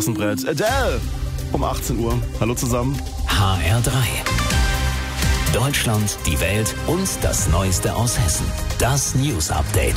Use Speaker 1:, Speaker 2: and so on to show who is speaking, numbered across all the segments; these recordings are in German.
Speaker 1: Kassenbrett. Adele um 18 Uhr. Hallo zusammen.
Speaker 2: HR3. Deutschland, die Welt und das Neueste aus Hessen. Das News Update.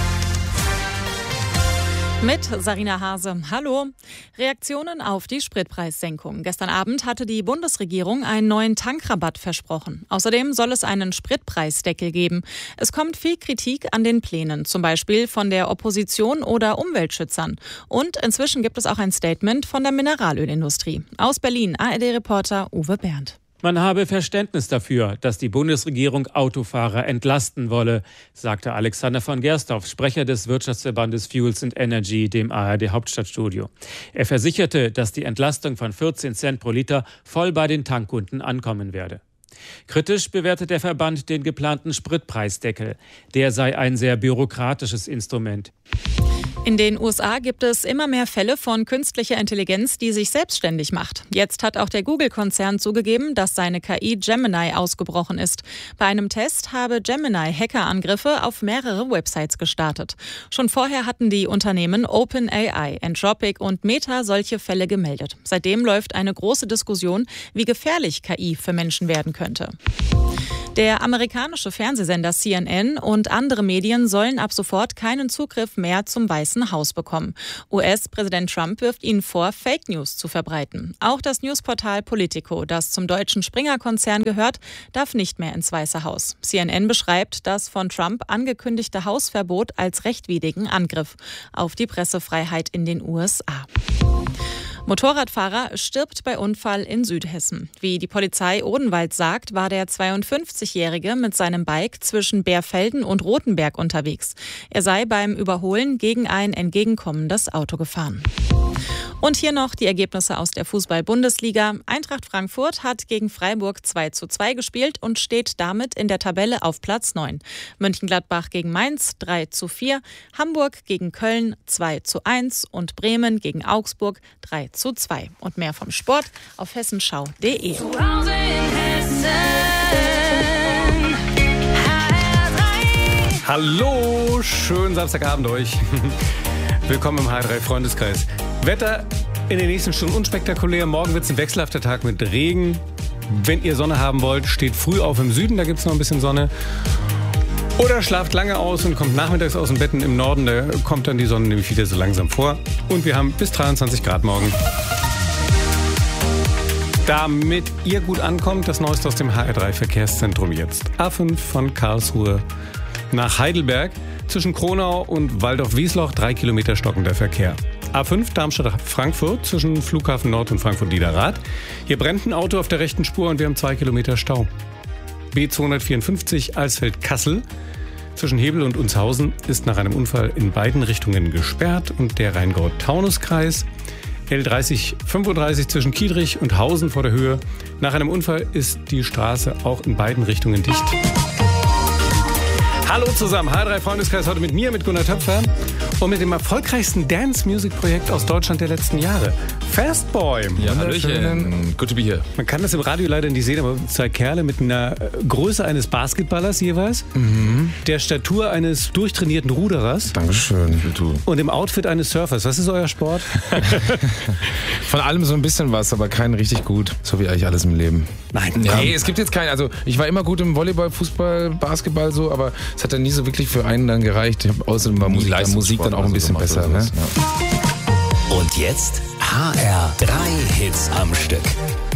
Speaker 3: Mit Sarina Hase. Hallo. Reaktionen auf die Spritpreissenkung. Gestern Abend hatte die Bundesregierung einen neuen Tankrabatt versprochen. Außerdem soll es einen Spritpreisdeckel geben. Es kommt viel Kritik an den Plänen, zum Beispiel von der Opposition oder Umweltschützern. Und inzwischen gibt es auch ein Statement von der Mineralölindustrie. Aus Berlin, ARD-Reporter Uwe Berndt.
Speaker 4: Man habe Verständnis dafür, dass die Bundesregierung Autofahrer entlasten wolle, sagte Alexander von Gersdorf, Sprecher des Wirtschaftsverbandes Fuels and Energy, dem ARD-Hauptstadtstudio. Er versicherte, dass die Entlastung von 14 Cent pro Liter voll bei den Tankkunden ankommen werde. Kritisch bewertet der Verband den geplanten Spritpreisdeckel. Der sei ein sehr bürokratisches Instrument.
Speaker 3: In den USA gibt es immer mehr Fälle von künstlicher Intelligenz, die sich selbstständig macht. Jetzt hat auch der Google-Konzern zugegeben, dass seine KI Gemini ausgebrochen ist. Bei einem Test habe Gemini Hackerangriffe auf mehrere Websites gestartet. Schon vorher hatten die Unternehmen OpenAI, Anthropic und Meta solche Fälle gemeldet. Seitdem läuft eine große Diskussion, wie gefährlich KI für Menschen werden könnte. Der amerikanische Fernsehsender CNN und andere Medien sollen ab sofort keinen Zugriff mehr zum Weißen Haus bekommen. US-Präsident Trump wirft ihnen vor, Fake News zu verbreiten. Auch das Newsportal Politico, das zum deutschen Springer-Konzern gehört, darf nicht mehr ins Weiße Haus. CNN beschreibt das von Trump angekündigte Hausverbot als rechtwidrigen Angriff auf die Pressefreiheit in den USA. Motorradfahrer stirbt bei Unfall in Südhessen. Wie die Polizei Odenwald sagt, war der 52-Jährige mit seinem Bike zwischen Bärfelden und Rothenberg unterwegs. Er sei beim Überholen gegen ein entgegenkommendes Auto gefahren. Und hier noch die Ergebnisse aus der Fußball-Bundesliga. Eintracht Frankfurt hat gegen Freiburg 2:2 gespielt und steht damit in der Tabelle auf Platz 9. Mönchengladbach gegen Mainz 3:4, Hamburg gegen Köln 2:1 und Bremen gegen Augsburg 3:2. Und mehr vom Sport auf hessenschau.de.
Speaker 5: Hallo, schönen Samstagabend euch. Willkommen im HR3-Freundeskreis. Wetter in den nächsten Stunden unspektakulär. Morgen wird es ein wechselhafter Tag mit Regen. Wenn ihr Sonne haben wollt, steht früh auf im Süden, da gibt es noch ein bisschen Sonne. Oder schlaft lange aus und kommt nachmittags aus dem Bett im Norden. Da kommt dann die Sonne nämlich wieder so langsam vor. Und wir haben bis 23 Grad morgen. Damit ihr gut ankommt, das Neueste aus dem HR3-Verkehrszentrum jetzt. A5 von Karlsruhe nach Heidelberg. Zwischen Kronau und Waldorf-Wiesloch 3 Kilometer stockender Verkehr. A5 Darmstadt-Frankfurt zwischen Flughafen Nord und Frankfurt-Niederrad. Hier brennt ein Auto auf der rechten Spur und wir haben 2 Kilometer Stau. B254 Alsfeld-Kassel zwischen Hebel und Unshausen ist nach einem Unfall in beiden Richtungen gesperrt und der Rheingau-Taunus-Kreis. L3035 zwischen Kiedrich und Hausen vor der Höhe. Nach einem Unfall ist die Straße auch in beiden Richtungen dicht. Hallo zusammen, HR3-Freundeskreis heute mit mir, mit Gunnar Töpfer und mit dem erfolgreichsten Dance-Music-Projekt aus Deutschland der letzten Jahre. Fastboy.
Speaker 6: Ja, hallöchen. Good to be here.
Speaker 5: Man kann das im Radio leider nicht sehen, aber 2 Kerle mit einer Größe eines Basketballers jeweils, der Statur eines durchtrainierten Ruderers.
Speaker 6: Dankeschön.
Speaker 5: Und im Outfit eines Surfers. Was ist euer Sport?
Speaker 6: Von allem so ein bisschen was, aber keinen richtig gut. So wie eigentlich alles im Leben.
Speaker 5: Nein.
Speaker 6: Ja. Nee, es gibt jetzt keinen. Also ich war immer gut im Volleyball, Fußball, Basketball so, aber es hat dann nie so wirklich für einen dann gereicht. Außerdem war Musik dann auch ein bisschen besser. Ne?
Speaker 2: Ja. Und jetzt HR3 Hits am Stück.